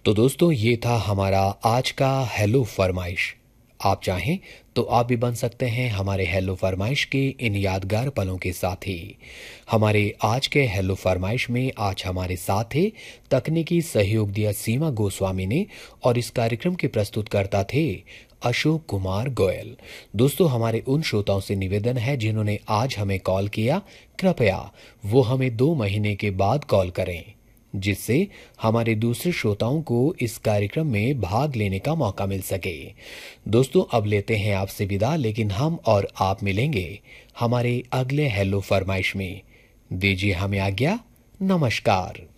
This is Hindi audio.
तो दोस्तों ये था हमारा आज का हेलो फरमाइश। आप चाहें तो आप भी बन सकते हैं हमारे हेलो फरमाइश के इन यादगार पलों के साथी। हमारे आज के हेलो फरमाइश में आज हमारे साथ थे तकनीकी सहयोग दिया सीमा गोस्वामी ने और इस कार्यक्रम के प्रस्तुतकर्ता थे अशोक कुमार गोयल। दोस्तों हमारे उन श्रोताओं से निवेदन है जिन्होंने आज हमें कॉल किया, कृपया वो हमें 2 महीने के बाद कॉल करें, जिससे हमारे दूसरे श्रोताओं को इस कार्यक्रम में भाग लेने का मौका मिल सके। दोस्तों अब लेते हैं आपसे विदा, लेकिन हम और आप मिलेंगे हमारे अगले हेलो फरमाइश में। दीजिए हमें आज्ञा। नमस्कार।